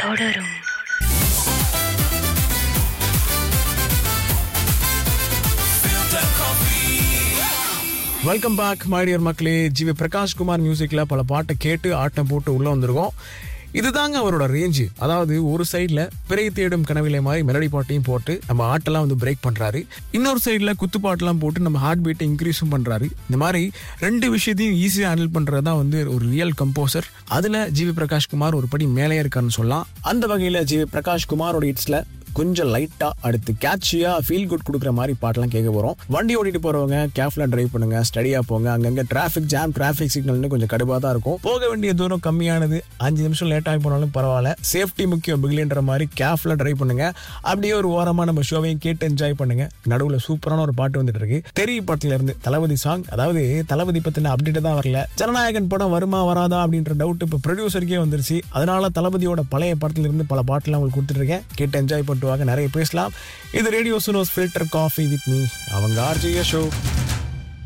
தொடரும். Welcome back my dear மக்களே. GV Prakash Kumar மியூசிக்ல பல பாட்டை கேட்டு ஆட்டம் போட்டு உள்ள வந்திருக்கோம். இதுதாங்க அவரோட ரேஞ்சு. அதாவது ஒரு சைட்ல பிறை தேடும் கனவிலே மாதிரி மெலடி பாட்டையும் போட்டு நம்ம ஆட்டெல்லாம் வந்து பிரேக் பண்றாரு, இன்னொரு சைட்ல குத்துப்பாட்டெல்லாம் போட்டு நம்ம ஹார்ட் பீட்டை இன்க்ரீஸும் பண்றாரு. இந்த மாதிரி ரெண்டு விஷயத்தையும் ஈஸியா ஹேண்டில் பண்றதுதான் வந்து ஒரு ரியல் கம்போசர். அதுல ஜிவி பிரகாஷ் குமார் ஒரு படி மேலே இருக்காருன்னு சொல்லலாம். அந்த வகையில ஜிவி பிரகாஷ் குமாரோட ஹிட்ஸ்ல கொஞ்சம் லைட்டா அடுத்து கேட்சியா ஃபீல் குட் கொடுக்குற மாதிரி பாட்டெல்லாம் கேட்க போறோம். வண்டி ஓட்டிட்டு போறவங்க கேர்ஃபுல்லா டிரைவ் பண்ணுங்க, ஸ்டடியா போங்க. அங்கங்க டிராஃபிக் சிக்னல்னு கொஞ்சம் கடுப்பா தான் இருக்கும். போக வேண்டிய தூரம் கம்மியானது, 5 நிமிஷம் லேட் ஆகி போனாலும் பரவாயில்ல, சேஃப்டி முக்கியம் பிகிலின்ற மாதிரி கேர்ஃபுல்லா டிரைவ் பண்ணுங்க. அப்படியே ஒரு ஓரமா நம்ம ஷோவையும் கேட்டு என்ஜாய் பண்ணுங்க. நடுவுல சூப்பரான ஒரு பாட்டு வந்துட்டு இருக்கு, தெரிய படத்துல இருந்து தளபதி சாங். அதாவது தளபதி பத்தின அப்டேட் தான் வரல, ஜனநாயகன் படம் வருமா வராதா அப்படின்ற டவுட் இப்ப ப்ரொடியூசருக்கே வந்துருச்சு. அதனால தளபதியோட பழைய படத்துல இருந்து பல பாட்டுலாம் உங்களுக்கு கொடுத்துட்டு இருக்கேன், கேட்டு என்ஜாய் பண்ணிட்டு வாங்க. நிறைய பேசலாம். இது radio சுனோஸ் filter coffee with me, அவங்க ஆர்ஜே ஷோ.